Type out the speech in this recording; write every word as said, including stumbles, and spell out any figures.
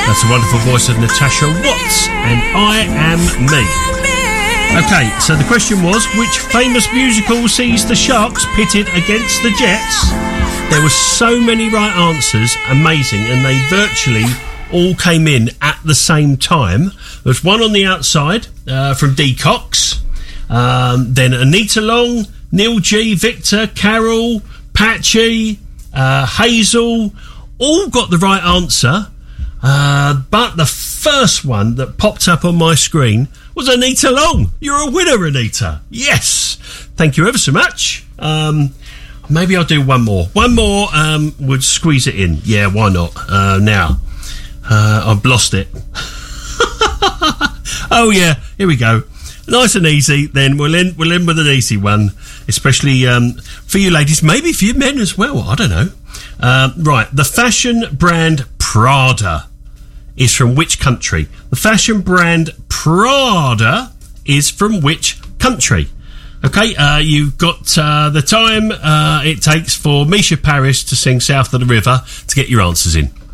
That's the wonderful voice of Natasha Watts, and I Am Me. Okay, so the question was, which famous musical sees the Sharks pitted against the Jets? There were so many right answers, amazing, and they virtually all came in at the same time. There's one on the outside uh, from Dee Cox, um, then Anita Long, Neil G, Victor, Carol, Patchy, uh, Hazel, all got the right answer. Uh, but the first one that popped up on my screen was Anita Long. You're a winner, Anita. Yes. Thank you ever so much. Um, maybe I'll do one more. One more um, would squeeze it in. Yeah, why not? Uh, now, uh, I've lost it. Oh, yeah. Here we go. Nice and easy. Then we'll end, we'll end with an easy one, especially um, for you ladies, maybe for you men as well. I don't know. Uh, right. The fashion brand Prada is from which country? The fashion brand Prada is from which country? Okay, uh, you've got uh, the time uh, it takes for Misha Paris to sing South of the River to get your answers in.